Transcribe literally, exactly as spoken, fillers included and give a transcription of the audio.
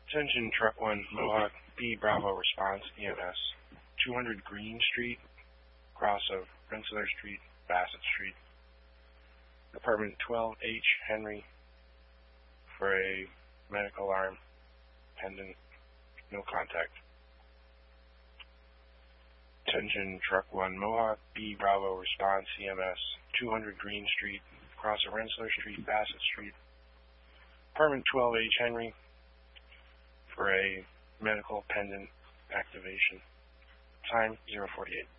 Attention Truck one, Mohawk, B Bravo response, E M S, two hundred Green Street, cross of Rensselaer Street, Bassett Street, apartment twelve H, Henry, for a medical alarm, pendant, no contact. Attention Truck one, Mohawk, B Bravo response, E M S, two hundred Green Street, cross of Rensselaer Street, Bassett Street, apartment twelve H, Henry, for a medical pendant activation. Time zero forty-eight.